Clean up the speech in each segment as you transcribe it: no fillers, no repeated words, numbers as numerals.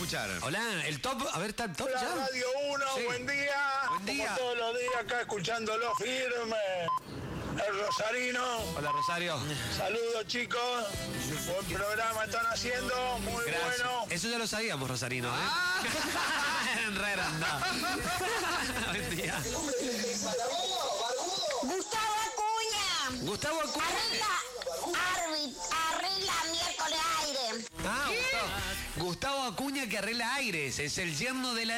escuchar. Hola, el top, a ver, ¿está el top Hola, ya? Radio 1, Sí. buen día. Buen día. Como todos los días acá escuchándolo firme. El Rosarino. Hola, Rosario. Saludos, chicos. Buen programa están haciendo, muy Gracias. bueno. Eso ya lo sabíamos, Rosarino, ¿eh? En re anda. Buen día. Gustavo Acuña. Gustavo Acuña. Arregla miércoles aire. Ah, Gustavo Acuña, que arregla aires. Es el yerno de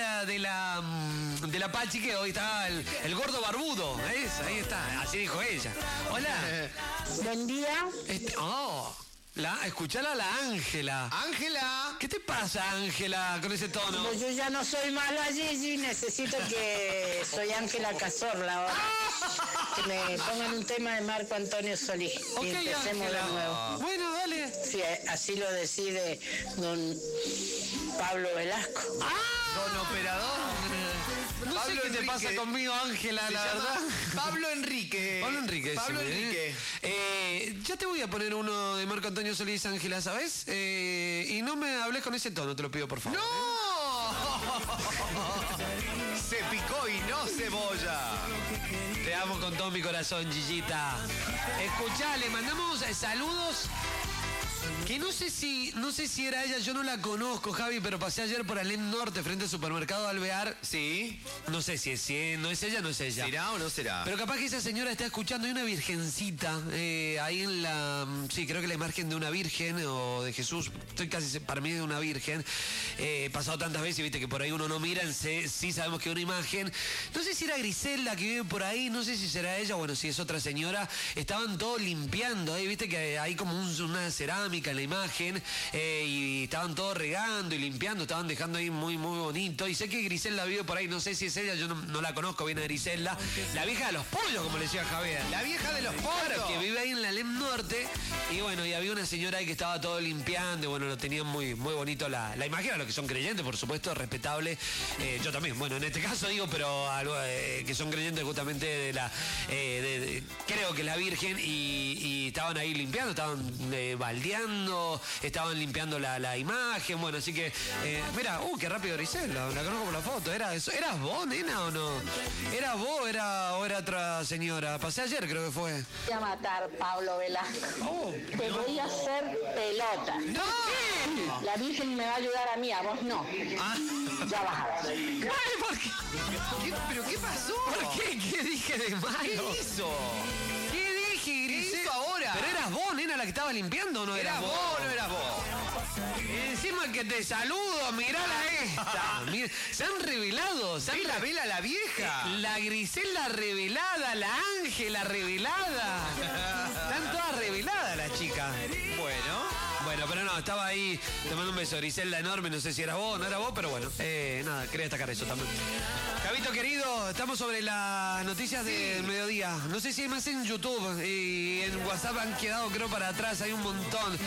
la Pachi, que hoy está el gordo barbudo. ¿Ves? Ahí está. Así dijo ella. Hola. Buen día. Escuchala a la Ángela. Ángela. ¿Qué te pasa, Ángela, con ese tono? Pues yo ya no soy malo allí, necesito que soy Ángela Cazorla ahora. Que me pongan un tema de Marco Antonio Solís. Ok, y empecemos de Ángela. nuevo. Bueno, dale. Sí, así lo decide don Pablo Velasco. Don operador. No Pablo sé qué te Enrique. pasa conmigo, Ángela, Se la llama verdad. Pablo Enrique. Pablo Enrique. Pablo sí, Enrique. Ya te voy a poner uno de Marco Antonio Solís, Ángela, ¿sabes? Y no me hables con ese tono, te lo pido por favor. ¡No! Se picó y no cebolla. Te amo con todo mi corazón, Gigita. Escuchá, le mandamos saludos. Que no sé si era ella, yo no la conozco, Javi, pero pasé ayer por Alem Norte frente al supermercado Alvear. Sí. No sé si no es ella, no es ella. ¿Será o no será? Pero capaz que esa señora está escuchando, hay una virgencita ahí en la... Sí, creo que la imagen de una virgen o de Jesús, estoy casi para mí de una virgen. Pasado tantas veces, viste que por ahí uno no mira, sí sabemos que es una imagen. No sé si era Griselda que vive por ahí, no sé si será ella, bueno, si es otra señora. Estaban todos limpiando ahí, viste que hay como una cerámica en la imagen y estaban todos regando y limpiando, estaban dejando ahí muy, muy bonito. Y sé que Griselda vive por ahí, no sé si es ella, yo no la conozco bien a Griselda. La vieja de los pollos, como le decía Javier. La vieja de los pollos. Claro, que vive ahí en la Alem Norte. Y bueno, y había una señora ahí que estaba todo limpiando. Y bueno, lo tenían muy, muy bonito la imagen. A los que son creyentes, por supuesto, respetable. Yo también, bueno, en este caso digo, pero algo que son creyentes justamente de la... creo que la Virgen. Y estaban ahí limpiando, estaban baldeando, estaban limpiando la imagen. Bueno, así que... mira, qué rápido Griselda. La conozco por la foto. ¿Eras vos, nena, o no? ¿Eras vos o era otra señora? Pasé ayer, creo que fue. Voy a matar, Pablo Velasco. Te voy a hacer pelota. ¡No! La Virgen me va a ayudar a mí, a vos no. Ya vas a ver. Ay, ¿por qué? ¿Pero qué pasó? ¿Por qué? ¿Qué dije de malo? ¿Qué hizo? ¿Qué dije, Grisel? ¿Qué hizo ahora? ¿Pero eras vos, nena, la que estaba limpiando o no ¿Eras vos o no eras vos? Encima que te saludo, mirala esta. Mira, se han revelado. Vela la vieja. La Griselda revelada, la Ángela revelada. Están todas reveladas las chicas. Bueno, pero no, estaba ahí. Te mando un beso, Griselda enorme. No sé si era vos o no era vos, pero bueno. Nada, quería destacar eso también. Javito querido, estamos sobre las noticias del mediodía. No sé si hay más en YouTube y en WhatsApp han quedado, creo, para atrás. Hay un montón.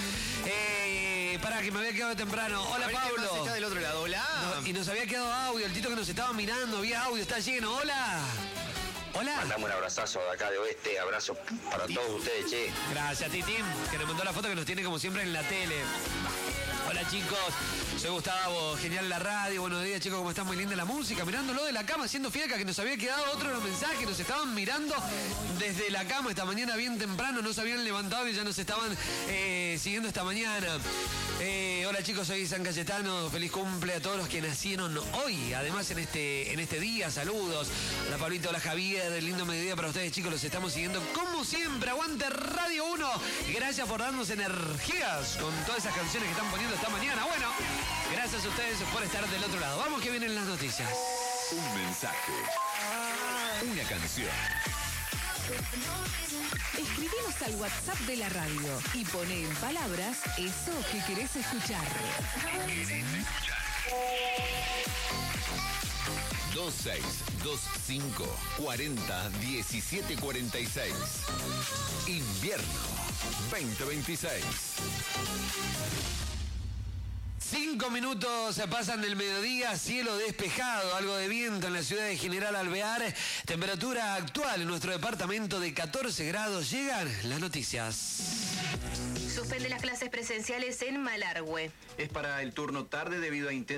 Pará, que me había quedado temprano. Hola, Pablo. Está del otro lado. Hola. Y nos había quedado audio. El Tito que nos estaba mirando, había audio, está lleno. Hola. Hola. Mandamos un abrazazo de acá de Oeste, abrazo para todos ustedes, che. Gracias, Titín, que nos mandó la foto que nos tiene como siempre en la tele. Hola chicos, soy Gustavo, genial la radio, buenos días chicos, ¿cómo están? Muy linda la música, mirándolo de la cama, haciendo fiaca, que nos había quedado otro de los mensajes, nos estaban mirando desde la cama esta mañana bien temprano, no se habían levantado y ya nos estaban siguiendo esta mañana. Hola chicos, soy San Cayetano, feliz cumple a todos los que nacieron hoy, además en este día, saludos. Hola Pablito, hola Javier, lindo mediodía para ustedes chicos, los estamos siguiendo como siempre, aguante Radio 1, gracias por darnos energías con todas esas canciones que están poniendo esta mañana. Bueno, gracias a ustedes por estar del otro lado. Vamos que vienen las noticias. Un mensaje. Una canción. Escribinos al WhatsApp de la radio y poné en palabras eso que querés escuchar. 2625 40 17 46. Invierno 2026. 5 minutos se pasan del mediodía, cielo despejado, algo de viento en la ciudad de General Alvear, temperatura actual en nuestro departamento de 14 grados. Llegan las noticias. Suspende las clases presenciales en Malargüe. Es para el turno tarde debido a intensa